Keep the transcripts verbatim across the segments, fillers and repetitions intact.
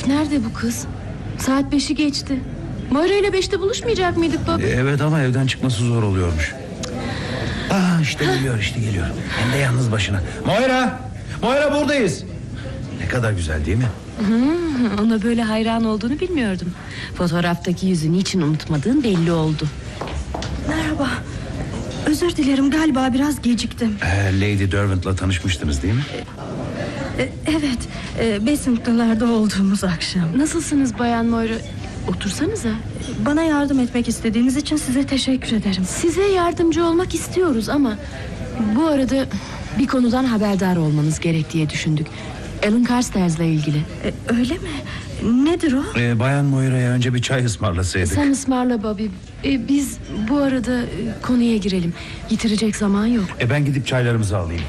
Nerede bu kız? Saat beşi geçti. Moira ile beşte buluşmayacak mıydık baba? Evet ama evden çıkması zor oluyormuş. Aa, işte geliyor işte geliyor. Hem de yalnız başına. Moira! Moira, buradayız. Ne kadar güzel değil mi? Hmm, ona böyle hayran olduğunu bilmiyordum. Fotoğraftaki yüzü niçin unutmadığın belli oldu. Merhaba. Özür dilerim, galiba biraz geciktim. Ee, Lady Derwent'la tanışmıştınız değil mi? Ee, evet, e, Basington'larda olduğumuz akşam. Nasılsınız Bayan Moira? Otursanıza. Bana yardım etmek istediğiniz için size teşekkür ederim. Size yardımcı olmak istiyoruz ama bu arada bir konudan haberdar olmanız gerek diye düşündük. Alan Carsters'la ilgili. Ee, öyle mi? Nedir o? Ee, Bayan Moira'ya önce bir çay ısmarlasaydık. Sen ısmarla Bobby. Ee, biz bu arada e, konuya girelim. Yitirecek zaman yok. E, ben gidip çaylarımızı alayım.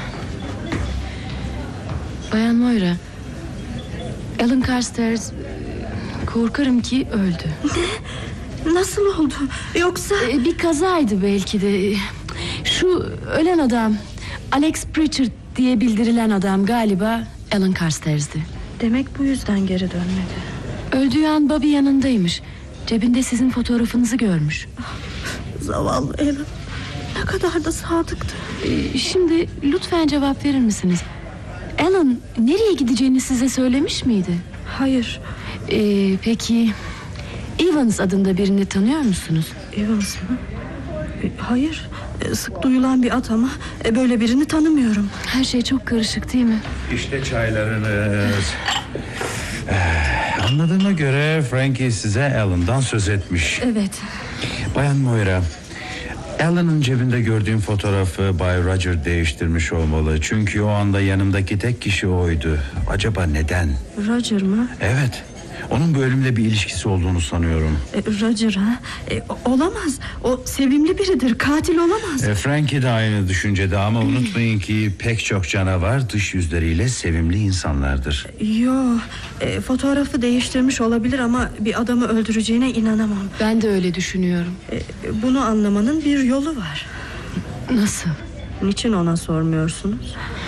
Bayan Moira, Alan Carsters, korkarım ki öldü. Ne? Nasıl oldu? Yoksa... Ee, bir kazaydı belki de. Şu ölen adam, Alex Pritchard diye bildirilen adam galiba Alan Carsters'di. Demek bu yüzden geri dönmedi. Öldüğü an Bobby yanındaymış. Cebinde sizin fotoğrafınızı görmüş. Zavallı Alan. Ne kadar da sadıktı. Ee, şimdi lütfen cevap verir misiniz? Alan nereye gideceğini size söylemiş miydi? Hayır. Ee, peki Evans adında birini tanıyor musunuz? Evans mı? E, hayır. E, sık duyulan bir ad ama e, böyle birini tanımıyorum. Her şey çok karışık değil mi? İşte çaylarınız. Ee, anladığıma göre Frankie size Alan'dan söz etmiş. Evet. Bayan Moira, Alan'ın cebinde gördüğüm fotoğrafı Bay Roger değiştirmiş olmalı. Çünkü o anda yanımdaki tek kişi oydu. Acaba neden? Roger mı? Evet. Onun bu ölümle bir ilişkisi olduğunu sanıyorum. E, Roger ha? E, olamaz. O sevimli biridir. Katil olamaz. E, Frankie de aynı düşüncede ama unutmayın ki pek çok canavar dış yüzleriyle sevimli insanlardır. Yo, e, fotoğrafı değiştirmiş olabilir ama bir adamı öldüreceğine inanamam. Ben de öyle düşünüyorum. E, bunu anlamanın bir yolu var. Nasıl? Niçin ona sormuyorsunuz?